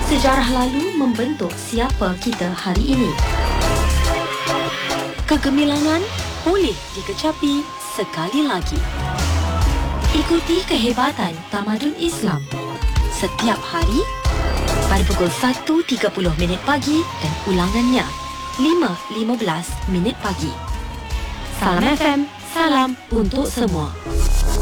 Sejarah lalu membentuk siapa kita hari ini. Kegemilangan boleh dikecapi sekali lagi. Ikuti kehebatan tamadun Islam setiap hari pada pukul 1.30 pagi dan ulangannya 5.15 pagi. Salam FM, salam untuk semua.